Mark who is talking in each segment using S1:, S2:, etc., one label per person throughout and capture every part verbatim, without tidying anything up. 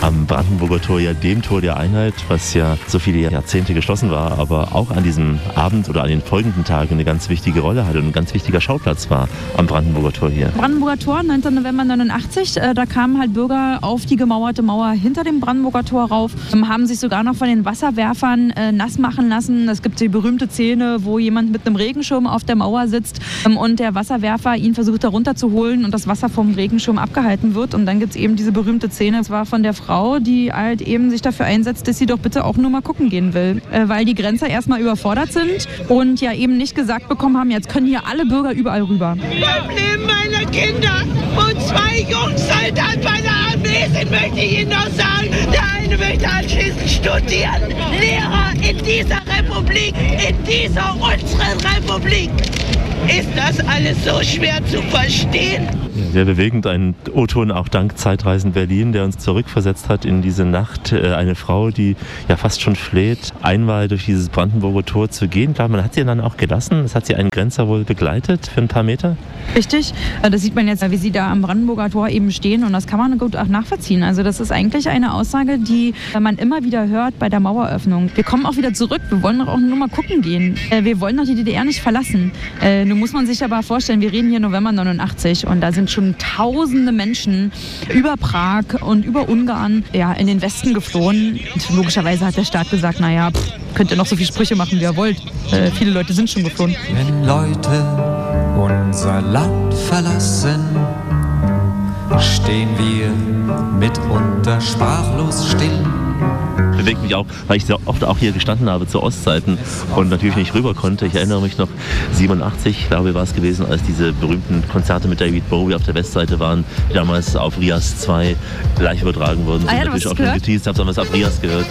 S1: am Brandenburger Tor, ja dem Tor der Einheit, was ja so viele Jahrzehnte geschlossen war, aber auch an diesem Abend oder an den folgenden Tagen eine ganz wichtige Rolle hatte und ein ganz wichtiger Schauplatz war am Brandenburger Tor hier.
S2: Brandenburger Tor, neunten November neunundachtzig, äh, da kamen halt Bürger auf die gemauerte Mauer hinter dem Brandenburger Tor rauf, ähm, haben sich sogar noch von den Wasserwerfern äh, nass machen lassen. Es gibt die berühmte Szene, wo jemand mit einem Regenschirm auf der Mauer sitzt ähm, und der Wasserwerfer ihn versucht da runterzuholen und das Wasser vom Regenschirm abgehalten wird. Und dann gibt es eben diese berühmte Szene, es war von der Frau, die halt eben sich dafür einsetzt, dass sie doch bitte auch nur mal gucken gehen will, äh, weil die Grenzer erstmal überfordert sind und ja eben nicht gesagt bekommen haben, jetzt können hier alle Bürger überall rüber.
S3: Beim Leben meiner Kinder und zwei Jungsoldaten bei der Armee sind, möchte ich Ihnen noch sagen, der eine möchte anschließend studieren. Lehrer in dieser Republik, in dieser unseren Republik. Ist das alles so schwer zu verstehen?
S1: Sehr bewegend, ein O-Ton auch dank Zeitreisen Berlin, der uns zurückversetzt hat in diese Nacht. Eine Frau, die ja fast schon fleht, einmal durch dieses Brandenburger Tor zu gehen. Klar, man hat sie dann auch gelassen. Das hat sie einen Grenzer wohl begleitet für ein paar Meter.
S2: Richtig, das sieht man jetzt, wie sie da am Brandenburger Tor eben stehen und das kann man gut auch nachvollziehen. Also das ist eigentlich eine Aussage, die man immer wieder hört bei der Maueröffnung. Wir kommen auch wieder zurück, wir wollen doch auch nur mal gucken gehen. Wir wollen doch die D D R nicht verlassen. Nun muss man sich aber vorstellen, wir reden hier November neunundachtzig und da sind schon tausende Menschen über Prag und über Ungarn ja, in den Westen geflohen. Und logischerweise hat der Staat gesagt, naja, pff, könnt ihr noch so viele Sprüche machen, wie ihr wollt. Äh, viele Leute sind schon geflohen.
S4: Wenn Leute unser Land verlassen, stehen wir mitunter sprachlos still.
S1: Bewegt mich auch, weil ich sehr oft auch hier gestanden habe zu Ostzeiten und natürlich nicht rüber konnte. Ich erinnere mich noch, siebenundachtzig, glaube ich, war es gewesen, als diese berühmten Konzerte mit David Bowie auf der Westseite waren, die damals auf Rias zwei live übertragen wurden.
S2: Ah ja,
S1: und natürlich auch schon geteased, habe damals auf Rias gehört.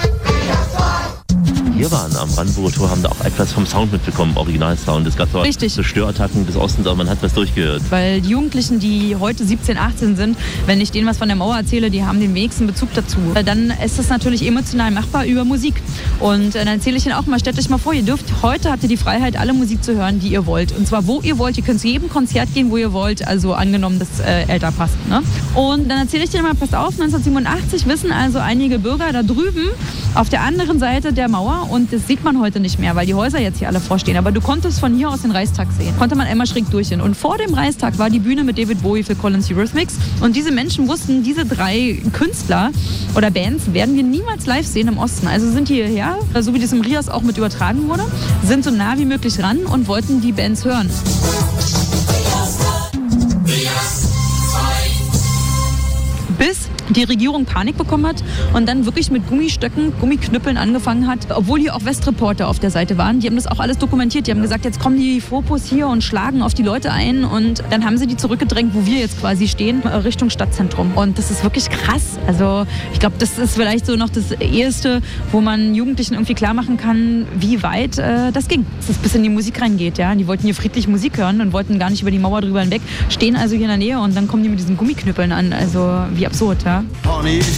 S1: Hier waren am Brandenburger Tor, haben da auch etwas vom Sound mitbekommen, Originalsound. Es gab so, so Störattacken des Ostens, aber man hat was durchgehört.
S2: Weil die Jugendlichen, die heute siebzehn, achtzehn sind, wenn ich denen was von der Mauer erzähle, die haben den wenigsten Bezug dazu. Dann ist das natürlich emotional machbar über Musik. Und dann erzähle ich ihnen auch mal, stellt euch mal vor, ihr dürft, heute habt ihr die Freiheit, alle Musik zu hören, die ihr wollt. Und zwar wo ihr wollt, ihr könnt zu jedem Konzert gehen, wo ihr wollt, also angenommen, das äh, älter passt. Ne? Und dann erzähle ich denen mal, passt auf, neunzehnhundertsiebenundachtzig wissen also einige Bürger da drüben auf der anderen Seite der Mauer, und das sieht man heute nicht mehr, weil die Häuser jetzt hier alle vorstehen. Aber du konntest von hier aus den Reichstag sehen. Konnte man einmal schräg durch hin. Und vor dem Reichstag war die Bühne mit David Bowie für Collins Eurythmics. Und diese Menschen wussten, diese drei Künstler oder Bands werden wir niemals live sehen im Osten. Also sind die hierher, so wie das im Rias auch mit übertragen wurde, sind so nah wie möglich ran und wollten die Bands hören. Bis die Regierung Panik bekommen hat und dann wirklich mit Gummistöcken, Gummiknüppeln angefangen hat, obwohl hier auch Westreporter auf der Seite waren. Die haben das auch alles dokumentiert. Die haben gesagt, jetzt kommen die Fopos hier und schlagen auf die Leute ein, und dann haben sie die zurückgedrängt, wo wir jetzt quasi stehen, Richtung Stadtzentrum. Und das ist wirklich krass. Also ich glaube, das ist vielleicht so noch das Erste, wo man Jugendlichen irgendwie klar machen kann, wie weit äh, das ging. Dass es bis in die Musik reingeht. Ja? Die wollten hier friedlich Musik hören und wollten gar nicht über die Mauer drüber hinweg, stehen also hier in der Nähe und dann kommen die mit diesen Gummiknüppeln an. Also wie absurd, ja.